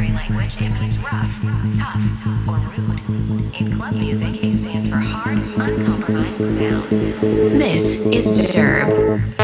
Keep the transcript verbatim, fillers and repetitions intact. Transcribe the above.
vocabulary language, it means rough, tough, or rude. In club music, it stands for hard, uncompromised sound. This is Disturb.